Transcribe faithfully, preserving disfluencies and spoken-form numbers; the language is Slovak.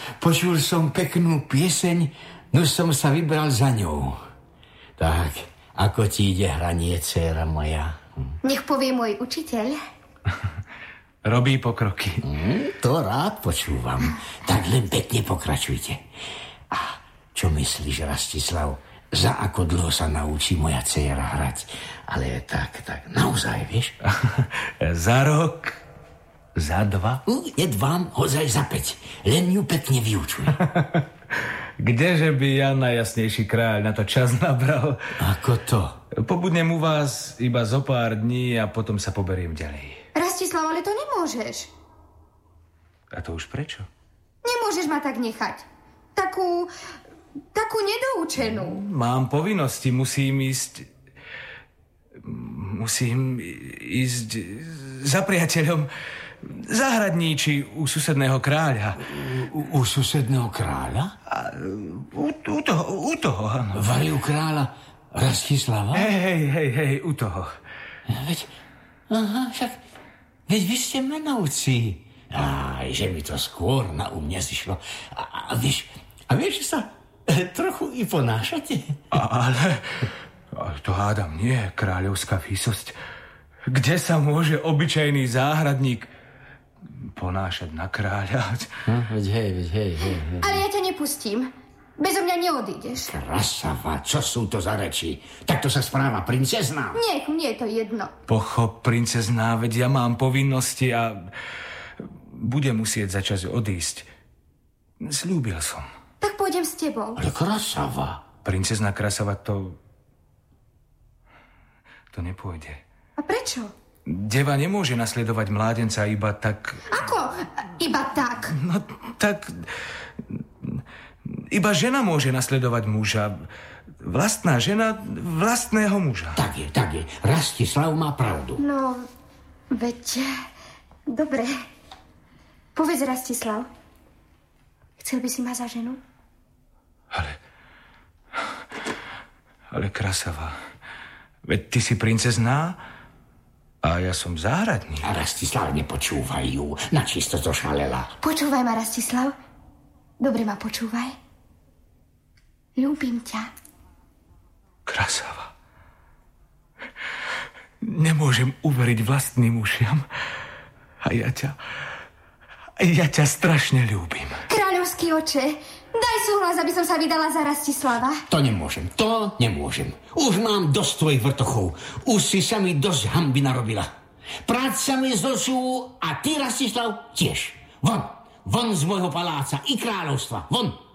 počul som peknú pieseň, no som sa vybral za ňou. Tak, ako ti ide hranie, dcéra moja? Nech povie môj učiteľ. Robí pokroky. Mm, to rád počúvam. Tak len pekne pokračujte. A čo myslíš, Rastislav, za ako dlho sa naučí moja dcéra hrať? Ale tak, tak, naozaj, vieš? Za rok, za dva. Uh, nedvám, hozaj za päť. Len ju pekne vyučuj. Kdeže by Jan Najjasnejší kráľ na to čas nabral? Ako to? Pobudnem u vás iba zo pár dní a potom sa poberiem ďalej. Rastislav, ale to nemôžeš. A to už prečo? Nemôžeš ma tak nechať. Takú... takú nedoučenú. Mám povinnosti, musím ísť... Musím ísť za priateľom zahradníči u susedného kráľa. U, u susedného kráľa? A, u, u toho, u toho, áno. Vari u kráľa Rastislava? Hej, hej, hej, hej, u toho. Veď, aha, však, veď vy ste menovci. Aj, že mi to skôr na um nezišlo. A, a vieš, a vieš, že sa trochu i ponášate? Ale, ale to hádam nie, kráľovská výsosť. Kde sa môže obyčajný záhradník ponášať na kráľa? No, veď hej, veď hej, hej, hej. Ale ja ťa nepustím. Bezo mňa neodídeš. Krasava, čo sú to za reči? Takto sa správa princezná. Nie, mne je to jedno. Pochop, princezná, veď ja mám povinnosti a budem musieť začas odísť. Sľúbil som. Tak pôjdem s tebou. Ale Krasava. Princezná Krasava, to... to nepôjde. A prečo? Deva nemôže nasledovať mládenca iba tak... Ako? Iba tak? No tak... Iba žena môže nasledovať muža. Vlastná žena vlastného muža. Tak je, tak je. Rastislav má pravdu. No, veď... Dobre. Povedz, Rastislav. Chcel by si ma za ženu? Ale... Ale Krasava... Veď ty si princezná a ja som záhradník. A Rastislav, nepočúvaj ju. Načisto to šalela. Počúvaj ma, Rastislav. Dobre ma počúvaj. Ľúbim ťa. Krasava. Nemôžem uveriť vlastným ušiam. A ja ťa... A ja ťa strašne ľúbim. Kráľovský oče, daj súhlas, aby som sa vydala za Rastislava. To nemôžem, to nemôžem. Už mám dosť tvojich vrtochov. Už si sa mi dosť hanby narobila. Práca mi z očú a ty, Rastislav, tiež. Von, von z môjho paláca i kráľovstva, von.